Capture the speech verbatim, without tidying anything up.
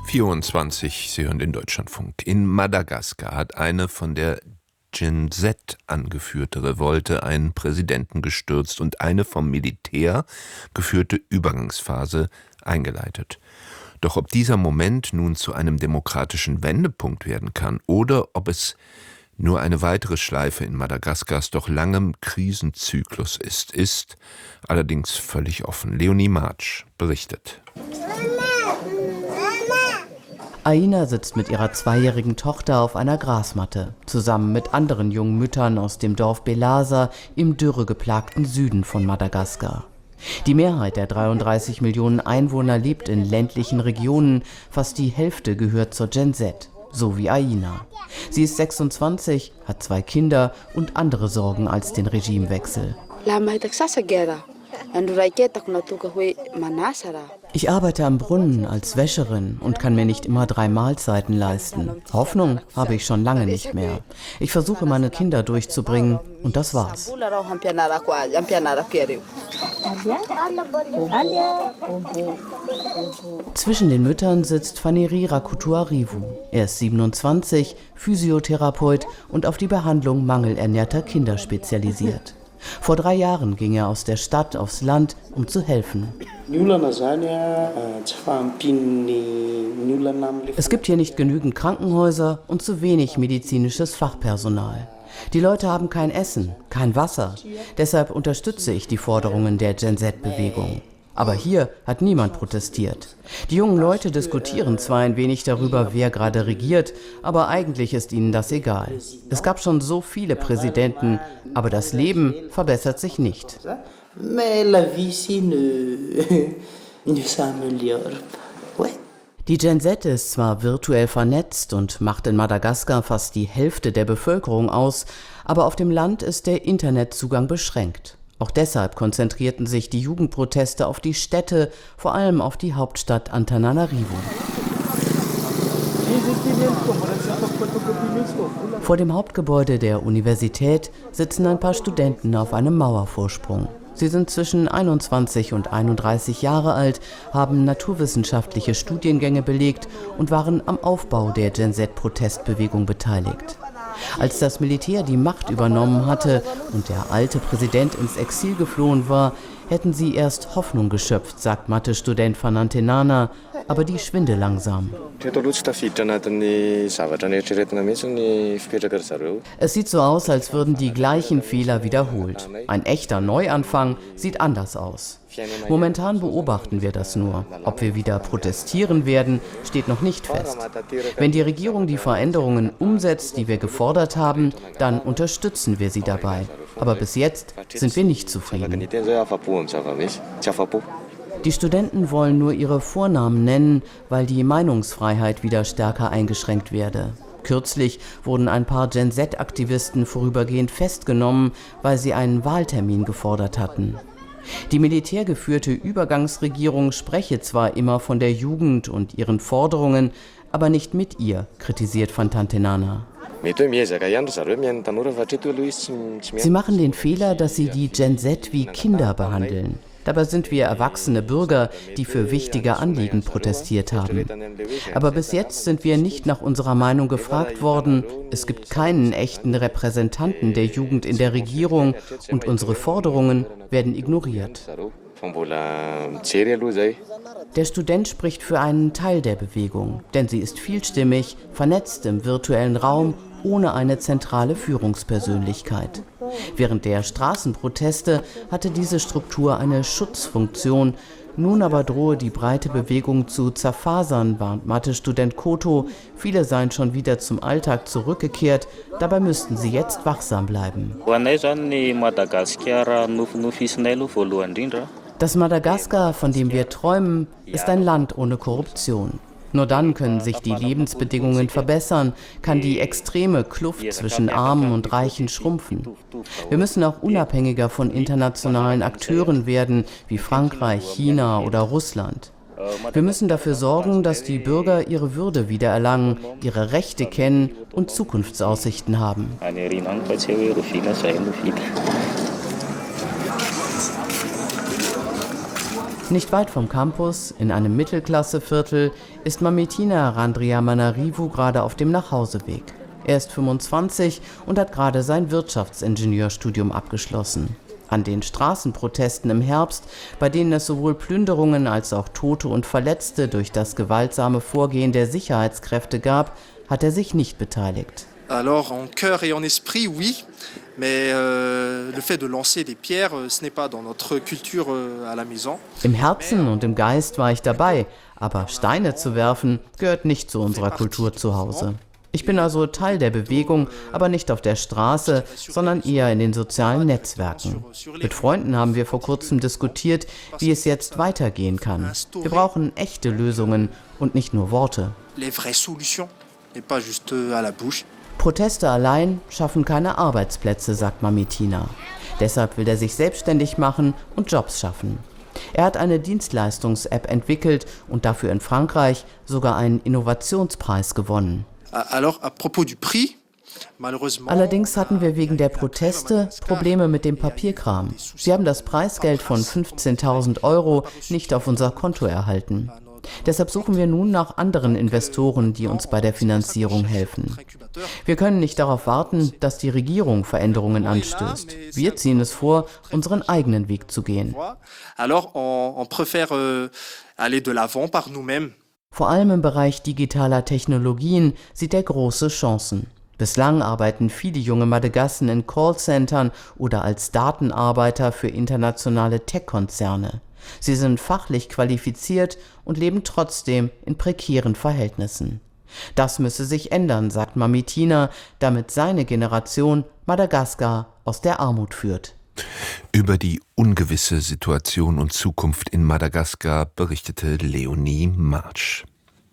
vierundzwanzig, Sie hören den Deutschlandfunk. In Madagaskar hat eine von der Gen Z angeführte Revolte einen Präsidenten gestürzt und eine vom Militär geführte Übergangsphase eingeleitet. Doch ob dieser Moment nun zu einem demokratischen Wendepunkt werden kann oder ob es nur eine weitere Schleife in Madagaskars doch langem Krisenzyklus ist, ist allerdings völlig offen. Leonie March berichtet. Aina sitzt mit ihrer zweijährigen Tochter auf einer Grasmatte, zusammen mit anderen jungen Müttern aus dem Dorf Belasa im dürregeplagten Süden von Madagaskar. Die Mehrheit der dreiunddreißig Millionen Einwohner lebt in ländlichen Regionen, fast die Hälfte gehört zur Gen Z, so wie Aina. Sie ist sechsundzwanzig, hat zwei Kinder und andere Sorgen als den Regimewechsel. Ich arbeite am Brunnen als Wäscherin und kann mir nicht immer drei Mahlzeiten leisten. Hoffnung habe ich schon lange nicht mehr. Ich versuche, meine Kinder durchzubringen und das war's. Zwischen den Müttern sitzt Faneri Rakutuarivu. Er ist siebenundzwanzig, Physiotherapeut und auf die Behandlung mangelernährter Kinder spezialisiert. Vor drei Jahren ging er aus der Stadt aufs Land, um zu helfen. Es gibt hier nicht genügend Krankenhäuser und zu wenig medizinisches Fachpersonal. Die Leute haben kein Essen, kein Wasser. Deshalb unterstütze ich die Forderungen der Gen Z-Bewegung. Aber hier hat niemand protestiert. Die jungen Leute diskutieren zwar ein wenig darüber, wer gerade regiert, aber eigentlich ist ihnen das egal. Es gab schon so viele Präsidenten, aber das Leben verbessert sich nicht. Die Gen Z ist zwar virtuell vernetzt und macht in Madagaskar fast die Hälfte der Bevölkerung aus, aber auf dem Land ist der Internetzugang beschränkt. Auch deshalb konzentrierten sich die Jugendproteste auf die Städte, vor allem auf die Hauptstadt Antananarivo. Vor dem Hauptgebäude der Universität sitzen ein paar Studenten auf einem Mauervorsprung. Sie sind zwischen einundzwanzig und einunddreißig Jahre alt, haben naturwissenschaftliche Studiengänge belegt und waren am Aufbau der Gen Z-Protestbewegung beteiligt. Als das Militär die Macht übernommen hatte und der alte Präsident ins Exil geflohen war, hätten sie erst Hoffnung geschöpft, sagt Mathe-Student Fanantenana, aber die schwinde langsam. Es sieht so aus, als würden die gleichen Fehler wiederholt. Ein echter Neuanfang sieht anders aus. Momentan beobachten wir das nur. Ob wir wieder protestieren werden, steht noch nicht fest. Wenn die Regierung die Veränderungen umsetzt, die wir gefordert haben, dann unterstützen wir sie dabei. Aber bis jetzt sind wir nicht zufrieden. Die Studenten wollen nur ihre Vornamen nennen, weil die Meinungsfreiheit wieder stärker eingeschränkt werde. Kürzlich wurden ein paar Gen Z-Aktivisten vorübergehend festgenommen, weil sie einen Wahltermin gefordert hatten. Die militärgeführte Übergangsregierung spreche zwar immer von der Jugend und ihren Forderungen, aber nicht mit ihr, kritisiert Fanantenana. Sie machen den Fehler, dass sie die Gen Z wie Kinder behandeln. Dabei sind wir erwachsene Bürger, die für wichtige Anliegen protestiert haben. Aber bis jetzt sind wir nicht nach unserer Meinung gefragt worden. Es gibt keinen echten Repräsentanten der Jugend in der Regierung und unsere Forderungen werden ignoriert. Der Student spricht für einen Teil der Bewegung, denn sie ist vielstimmig, vernetzt im virtuellen Raum, ohne eine zentrale Führungspersönlichkeit. Während der Straßenproteste hatte diese Struktur eine Schutzfunktion. Nun aber drohe die breite Bewegung zu zerfasern, warnt Mathe-Student Koto. Viele seien schon wieder zum Alltag zurückgekehrt. Dabei müssten sie jetzt wachsam bleiben. Das Madagaskar, von dem wir träumen, ist ein Land ohne Korruption. Nur dann können sich die Lebensbedingungen verbessern, kann die extreme Kluft zwischen Armen und Reichen schrumpfen. Wir müssen auch unabhängiger von internationalen Akteuren werden, wie Frankreich, China oder Russland. Wir müssen dafür sorgen, dass die Bürger ihre Würde wiedererlangen, ihre Rechte kennen und Zukunftsaussichten haben. Nicht weit vom Campus, in einem Mittelklasseviertel, ist Mamitina Randriamanarivu gerade auf dem Nachhauseweg. Er ist fünfundzwanzig und hat gerade sein Wirtschaftsingenieurstudium abgeschlossen. An den Straßenprotesten im Herbst, bei denen es sowohl Plünderungen als auch Tote und Verletzte durch das gewaltsame Vorgehen der Sicherheitskräfte gab, hat er sich nicht beteiligt. Alors en cœur et en esprit, oui, mais euh, le fait de lancer des pierres, ce n'est pas dans notre culture euh, à la maison. Im Herzen und im Geist war ich dabei, aber Steine zu werfen gehört nicht zu unserer Kultur zu Hause. Ich bin also Teil der Bewegung, aber nicht auf der Straße, sondern eher in den sozialen Netzwerken. Mit Freunden haben wir vor kurzem diskutiert, wie es jetzt weitergehen kann. Wir brauchen echte Lösungen und nicht nur Worte. Les vraies solutions, et pas juste à la bouche. Proteste allein schaffen keine Arbeitsplätze, sagt Mamitina. Deshalb will er sich selbstständig machen und Jobs schaffen. Er hat eine Dienstleistungs-App entwickelt und dafür in Frankreich sogar einen Innovationspreis gewonnen. Alors, à propos du prix, Allerdings hatten wir wegen der Proteste Probleme mit dem Papierkram. Sie haben das Preisgeld von fünfzehntausend Euro nicht auf unser Konto erhalten. Deshalb suchen wir nun nach anderen Investoren, die uns bei der Finanzierung helfen. Wir können nicht darauf warten, dass die Regierung Veränderungen anstößt. Wir ziehen es vor, unseren eigenen Weg zu gehen. Vor allem im Bereich digitaler Technologien sieht er große Chancen. Bislang arbeiten viele junge Madagassen in Callcentern oder als Datenarbeiter für internationale Tech-Konzerne. Sie sind fachlich qualifiziert und leben trotzdem in prekären Verhältnissen. Das müsse sich ändern, sagt Mamitina, damit seine Generation Madagaskar aus der Armut führt. Über die ungewisse Situation und Zukunft in Madagaskar berichtete Leonie Marsch.